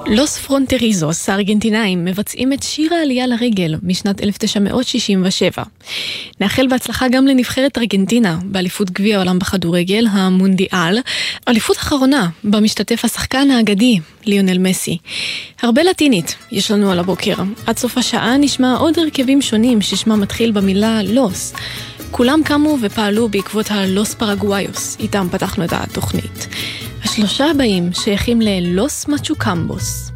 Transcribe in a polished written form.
לוס פרונטריזוס, הארגנטינאים, מבצעים את שיר העלייה לרגל משנת 1967. נאחל בהצלחה גם לנבחרת ארגנטינה, באליפות גביע העולם בכדורגל, המונדיאל, אליפות אחרונה, במשתתף השחקן האגדי, ליונל מסי. הרבה לטינית יש לנו על הבוקר. עד סוף השעה נשמע עוד הרכבים שונים ששמה מתחיל במילה לוס. כולם קמו ופעלו בעקבות הלוס פרגוויוס, איתם פתחנו את התוכנית. השלושה הבאים שייכים ללוס מצ'וקמבוס.